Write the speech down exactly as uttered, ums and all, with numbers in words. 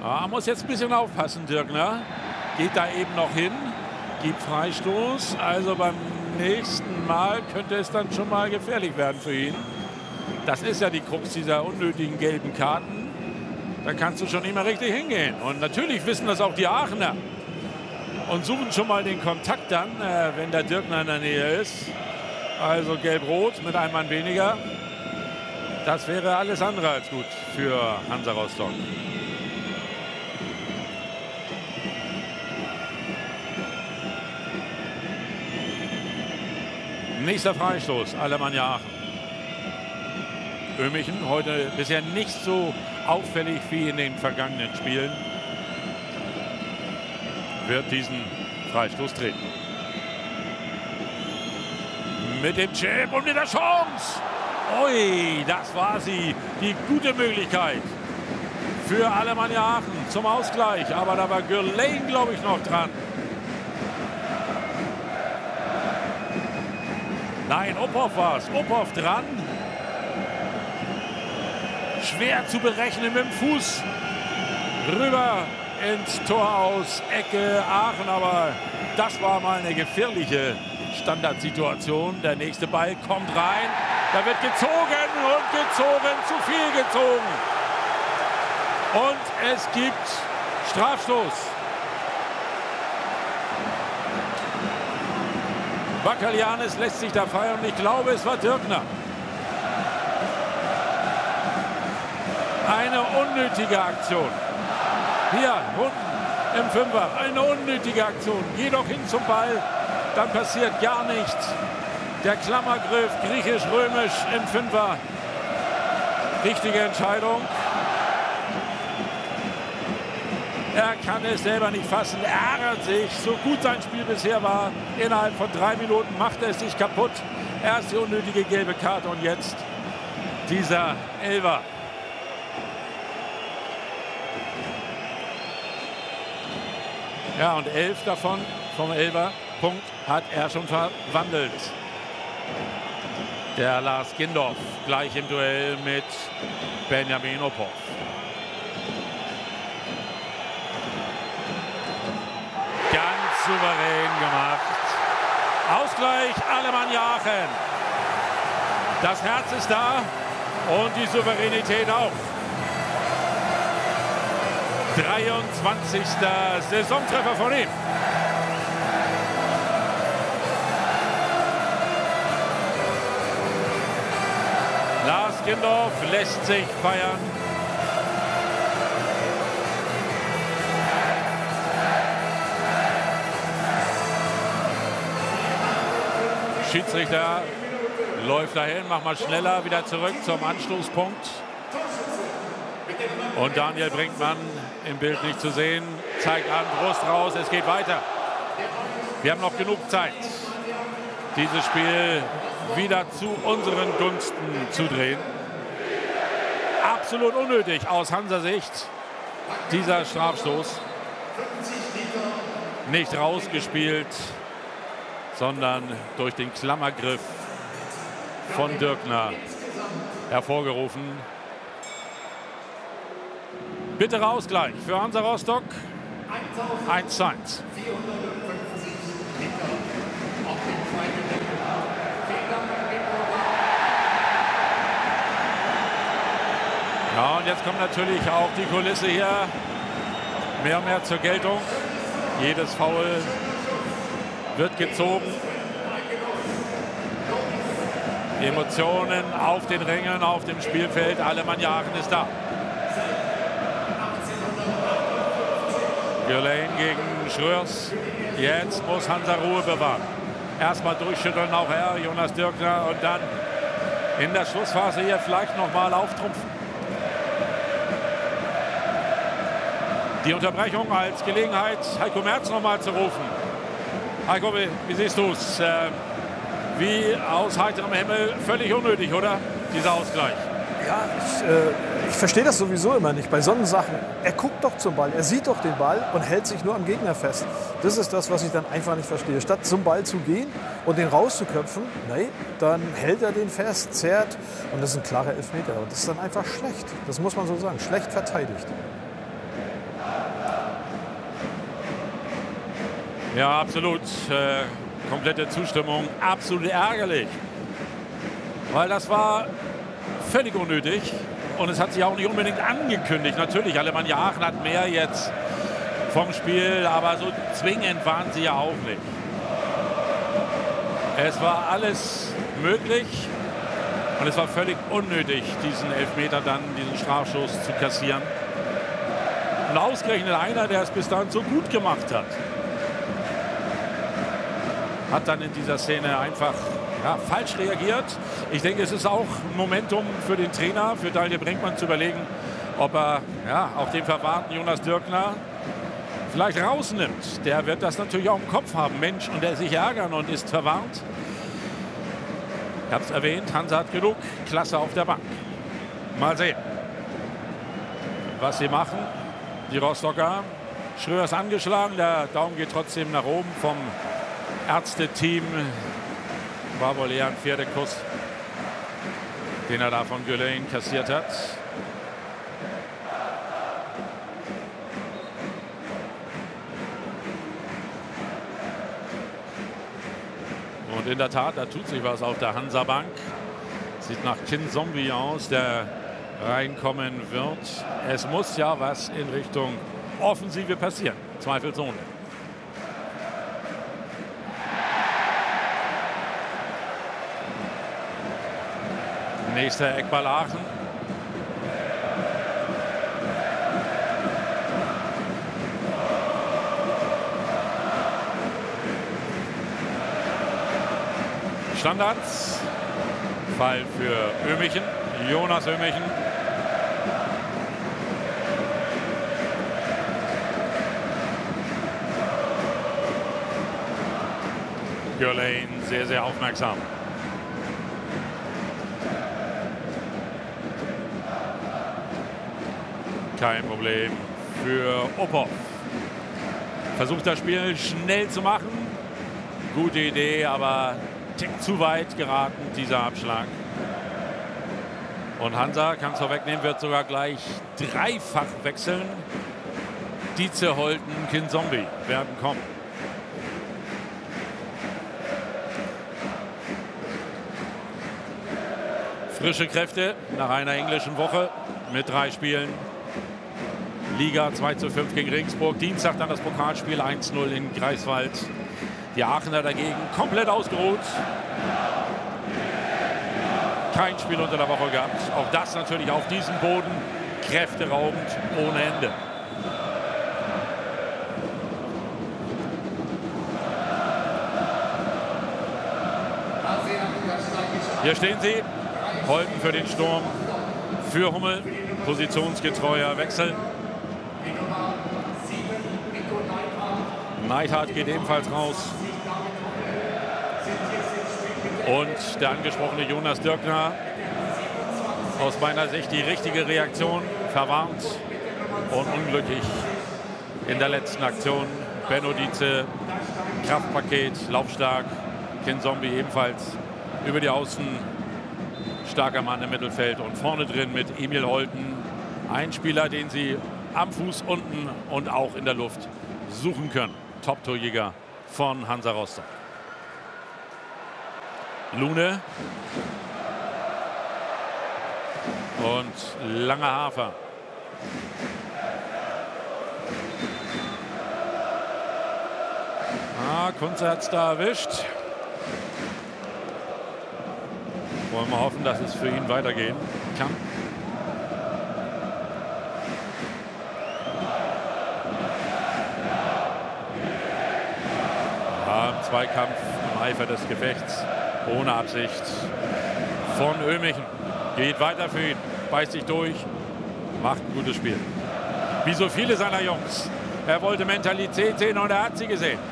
Ah, muss jetzt ein bisschen aufpassen, Dirkner. Geht da eben noch hin, gibt Freistoß. Also beim nächsten Mal könnte es dann schon mal gefährlich werden für ihn. Das ist ja die Krux dieser unnötigen gelben Karten. Da kannst du schon nicht mehr richtig hingehen. Und natürlich wissen das auch die Aachener. Und suchen schon mal den Kontakt dann, äh, wenn der Dirkner in der Nähe ist. Also gelb-rot mit einem Mann weniger. Das wäre alles andere als gut für Hansa Rostock. Nächster Freistoß, Alemannia Aachen. Ömichen heute bisher nicht so auffällig wie in den vergangenen Spielen. Wird diesen Freistoß treten. Mit dem Chip und mit der Chance. Ui, das war sie. Die gute Möglichkeit für Alemannia Aachen zum Ausgleich. Aber da war Gürlein, glaube ich, noch dran. Nein, Uphoff war es. Uphoff dran. Schwer zu berechnen mit dem Fuß. Rüber ins Tor aus Ecke Aachen. Aber das war mal eine gefährliche Standardsituation. Der nächste Ball kommt rein. Da wird gezogen und gezogen. Zu viel gezogen. Und es gibt Strafstoß. Bakalianis lässt sich da feiern und ich glaube, es war Dirkner. Eine unnötige Aktion. Hier, unten im Fünfer, eine unnötige Aktion. Geh doch hin zum Ball, dann passiert gar nichts. Der Klammergriff, griechisch-römisch im Fünfer. Richtige Entscheidung. Er kann es selber nicht fassen, er ärgert sich, so gut sein Spiel bisher war. Innerhalb von drei Minuten macht er es sich kaputt. Erst die unnötige gelbe Karte und jetzt dieser Elfer. Ja, und elf davon vom Elfer-Punkt hat er schon verwandelt. Der Lars Gindorf gleich im Duell mit Benjamin Uphoff. Souverän gemacht. Ausgleich Alemannia Aachen. Das Herz ist da und die Souveränität auch. dreiundzwanzigster Saisontreffer von ihm. Lars Gindorf lässt sich feiern. Schiedsrichter läuft dahin, macht mal schneller, wieder zurück zum Anstoßpunkt. Und Daniel Brinkmann im Bild nicht zu sehen, zeigt an, Brust raus, es geht weiter. Wir haben noch genug Zeit, dieses Spiel wieder zu unseren Gunsten zu drehen. Absolut unnötig aus Hansa-Sicht, dieser Strafstoß. Nicht rausgespielt, sondern durch den Klammergriff von Dirkner hervorgerufen. Bitterer Ausgleich für Hansa Rostock. eins zu eins. Ja, und jetzt kommt natürlich auch die Kulisse hier mehr und mehr zur Geltung. Jedes Foul wird gezogen. Emotionen auf den Rängen, auf dem Spielfeld. Alemannia Aachen ist da. Gürlein gegen Schröers. Jetzt muss Hansa Ruhe bewahren. Erstmal durchschütteln auch er, Jonas Dirkner, und dann in der Schlussphase hier vielleicht noch mal auftrumpfen. Die Unterbrechung als Gelegenheit, Heiko Merz noch mal zu rufen. Heiko, wie, wie siehst du es? Äh, wie aus heiterem Himmel, völlig unnötig, oder? Dieser Ausgleich. Ja, ich, äh, ich verstehe das sowieso immer nicht. Bei solchen Sachen, er guckt doch zum Ball, er sieht doch den Ball und hält sich nur am Gegner fest. Das ist das, was ich dann einfach nicht verstehe. Statt zum Ball zu gehen und den rauszuköpfen, nee, dann hält er den fest, zerrt und das ist ein klarer Elfmeter. Und das ist dann einfach schlecht. Das muss man so sagen, schlecht verteidigt. Ja, absolut. Äh, komplette Zustimmung. Absolut ärgerlich. Weil das war völlig unnötig. Und es hat sich auch nicht unbedingt angekündigt. Natürlich, Alemannia Aachen hat mehr jetzt vom Spiel, aber so zwingend waren sie ja auch nicht. Es war alles möglich und es war völlig unnötig, diesen Elfmeter dann, diesen Strafschuss zu kassieren. Und ausgerechnet einer, der es bis dahin so gut gemacht hat, hat dann in dieser Szene einfach ja, falsch reagiert. Ich denke, es ist auch ein Momentum für den Trainer, für Daniel Brinkmann zu überlegen, ob er ja, auch den verwahrten Jonas Dürkner vielleicht rausnimmt. Der wird das natürlich auch im Kopf haben. Mensch, und der sich ärgern und ist verwarnt. Ich habe es erwähnt, Hansa hat genug Klasse auf der Bank. Mal sehen, was sie machen. Die Rostocker. Schröer ist angeschlagen, der Daumen geht trotzdem nach oben vom Ärzteteam. War wohl eher ein Pferdekuss, den er da von Güllin kassiert hat. Und in der Tat, da tut sich was auf der Hansa-Bank. Sieht nach Kinzombie aus, der reinkommen wird. Es muss ja was in Richtung Offensive passieren, zweifelsohne. Nächster Eckball Aachen. Standards. Fall für Ömichen. Jonas Ömichen. Güllin sehr, sehr aufmerksam. Kein Problem für Oppow. Versucht das Spiel schnell zu machen. Gute Idee, aber tick zu weit geraten, dieser Abschlag. Und Hansa, kann es vorwegnehmen, wird sogar gleich dreifach wechseln. Dietze, Holten, Kinzombie werden kommen. Frische Kräfte nach einer englischen Woche mit drei Spielen. Liga zwei zu fünf gegen Regensburg. Dienstag dann das Pokalspiel eins null in Greifswald. Die Aachener dagegen komplett ausgeruht. Kein Spiel unter der Woche gehabt. Auch das natürlich auf diesem Boden kräfteraubend ohne Ende. Hier stehen sie. Holten für den Sturm. Für Hummel. Positionsgetreuer Wechsel. Neidhardt geht ebenfalls raus. Und der angesprochene Jonas Dürkner. Aus meiner Sicht die richtige Reaktion. Verwarnt und unglücklich in der letzten Aktion. Benno Dietze, Kraftpaket, laufstark. Kinzombie ebenfalls über die Außen. Starker Mann im Mittelfeld und vorne drin mit Emil Holten. Ein Spieler, den sie am Fuß unten und auch in der Luft suchen können. Top-Torjäger von Hansa Rostock. Lune. Und Langer Hafer. Ah, Kunze hat es da erwischt. Wollen wir hoffen, dass es für ihn weitergehen kann. Ja, Zweikampf im Eifer des Gefechts. Ohne Absicht von Ömichen. Geht weiter für ihn. Beißt sich durch. Macht ein gutes Spiel. Wie so viele seiner Jungs. Er wollte Mentalität sehen und er hat sie gesehen.